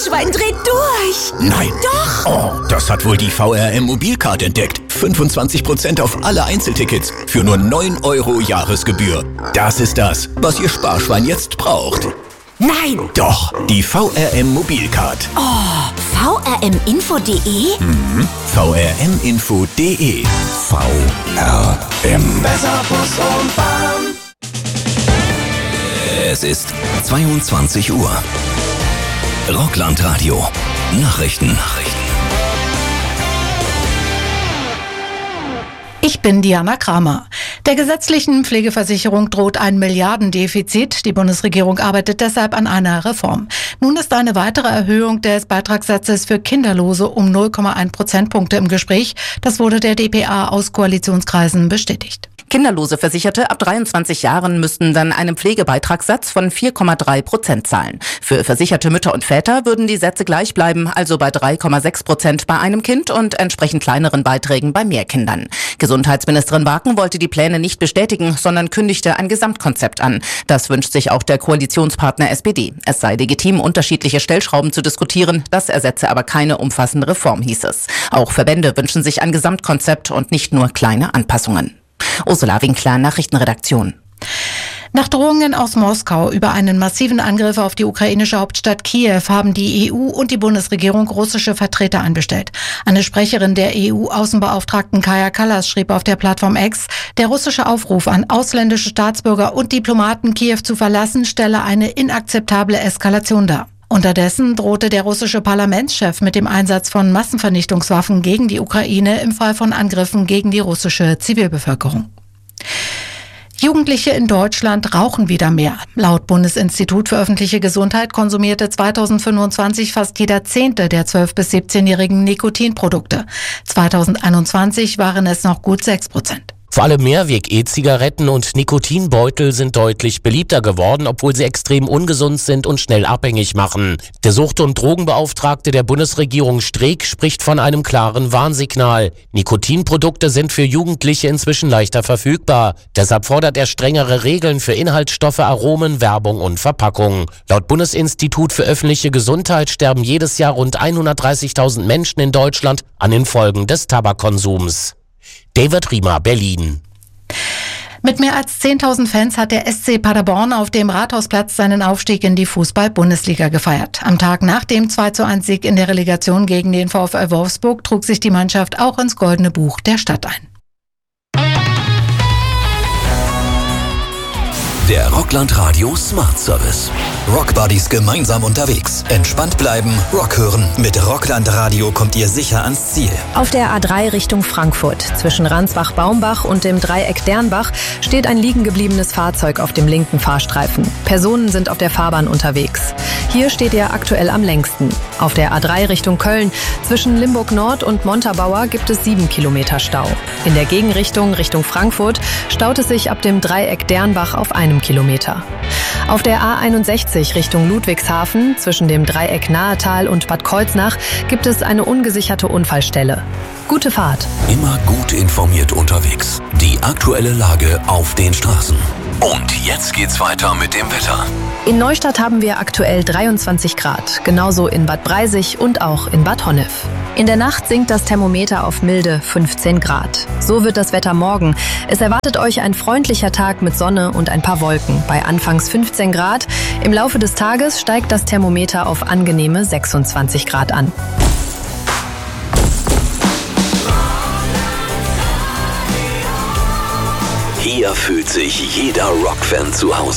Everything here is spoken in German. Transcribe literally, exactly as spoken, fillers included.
Sparschwein dreht durch. Nein. Doch. Oh, das hat wohl die V R M Mobilcard entdeckt. fünfundzwanzig Prozent auf alle Einzeltickets für nur neun Euro Jahresgebühr. Das ist das, was Ihr Sparschwein jetzt braucht. Nein. Doch, die V R M Mobilcard. Oh, V R M info punkt de? Mhm. V R M info punkt de. V R M. Besser Bus und Bahn. Es ist zweiundzwanzig Uhr. Rockland-Radio. Nachrichten. Nachrichten. Ich bin Diana Kramer. Der gesetzlichen Pflegeversicherung droht ein Milliardendefizit. Die Bundesregierung arbeitet deshalb an einer Reform. Nun ist eine weitere Erhöhung des Beitragssatzes für Kinderlose um null Komma eins Prozentpunkte im Gespräch. Das wurde der d p a aus Koalitionskreisen bestätigt. Kinderlose Versicherte ab dreiundzwanzig Jahren müssten dann einen Pflegebeitragssatz von vier Komma drei Prozent zahlen. Für versicherte Mütter und Väter würden die Sätze gleich bleiben, also bei drei Komma sechs Prozent bei einem Kind und entsprechend kleineren Beiträgen bei mehr Kindern. Gesundheitsministerin Barken wollte die Pläne nicht bestätigen, sondern kündigte ein Gesamtkonzept an. Das wünscht sich auch der Koalitionspartner S P D. Es sei legitim, unterschiedliche Stellschrauben zu diskutieren, das ersetze aber keine umfassende Reform, hieß es. Auch Verbände wünschen sich ein Gesamtkonzept und nicht nur kleine Anpassungen. Ursula Winkler, Nachrichtenredaktion. Nach Drohungen aus Moskau über einen massiven Angriff auf die ukrainische Hauptstadt Kiew haben die E U und die Bundesregierung russische Vertreter einbestellt. Eine Sprecherin der E U-Außenbeauftragten Kaja Kallas schrieb auf der Plattform X, der russische Aufruf an ausländische Staatsbürger und Diplomaten, Kiew zu verlassen, stelle eine inakzeptable Eskalation dar. Unterdessen drohte der russische Parlamentschef mit dem Einsatz von Massenvernichtungswaffen gegen die Ukraine im Fall von Angriffen gegen die russische Zivilbevölkerung. Jugendliche in Deutschland rauchen wieder mehr. Laut Bundesinstitut für öffentliche Gesundheit konsumierte zweitausendfünfundzwanzig fast jeder Zehnte der zwölf- bis siebzehnjährigen Nikotinprodukte. zweitausendeinundzwanzig waren es noch gut sechs Prozent. Vor allem Mehrweg-E-Zigaretten und Nikotinbeutel sind deutlich beliebter geworden, obwohl sie extrem ungesund sind und schnell abhängig machen. Der Sucht- und Drogenbeauftragte der Bundesregierung Streeck spricht von einem klaren Warnsignal. Nikotinprodukte sind für Jugendliche inzwischen leichter verfügbar. Deshalb fordert er strengere Regeln für Inhaltsstoffe, Aromen, Werbung und Verpackung. Laut Bundesinstitut für öffentliche Gesundheit sterben jedes Jahr rund hundertdreißigtausend Menschen in Deutschland an den Folgen des Tabakkonsums. David Riemer, Berlin. Mit mehr als zehntausend Fans hat der S C Paderborn auf dem Rathausplatz seinen Aufstieg in die Fußball-Bundesliga gefeiert. Am Tag nach dem zwei zu eins Sieg in der Relegation gegen den VfL Wolfsburg trug sich die Mannschaft auch ins Goldene Buch der Stadt ein. Der Rockland Radio Smart Service. Rock Buddies gemeinsam unterwegs. Entspannt bleiben, Rock hören. Mit Rockland Radio kommt ihr sicher ans Ziel. Auf der A drei Richtung Frankfurt, zwischen Ransbach-Baumbach und dem Dreieck Dernbach, steht ein liegen gebliebenes Fahrzeug auf dem linken Fahrstreifen. Personen sind auf der Fahrbahn unterwegs. Hier steht er aktuell am längsten. Auf der A drei Richtung Köln, zwischen Limburg Nord und Montabaur, gibt es sieben Kilometer Stau. In der Gegenrichtung Richtung Frankfurt staut es sich ab dem Dreieck Dernbach auf einem Kilometer. Auf der A einundsechzig Richtung Ludwigshafen, zwischen dem Dreieck Nahetal und Bad Kreuznach, gibt es eine ungesicherte Unfallstelle. Gute Fahrt. Immer gut informiert unterwegs. Die aktuelle Lage auf den Straßen. Und jetzt geht's weiter mit dem Wetter. In Neustadt haben wir aktuell dreiundzwanzig Grad, genauso in Bad Breisig und auch in Bad Honnef. In der Nacht sinkt das Thermometer auf milde fünfzehn Grad. So wird das Wetter morgen. Es erwartet euch ein freundlicher Tag mit Sonne und ein paar Wolken bei anfangs fünfzehn Grad. Im Laufe des Tages steigt das Thermometer auf angenehme sechsundzwanzig Grad an. Hier fühlt sich jeder Rockfan zu Hause.